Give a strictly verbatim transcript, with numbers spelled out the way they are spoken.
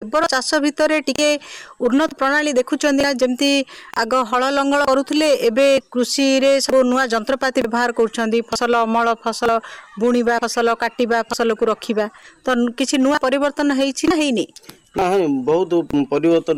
बड़ चाष भितर टिके उन्नत प्रणाली देखुचंदी ना जेमती आग हल लंगल करुथिले एबे कृषि रे सब नुआ जंत्रपाति व्यवहार करूछंदी फसल अमल फसल बुणीबा फसल काटिबा फसल को रखिबा तो किछि नुआ परिवर्तन हेछि ना हेइनी ना बहुत परिवर्तन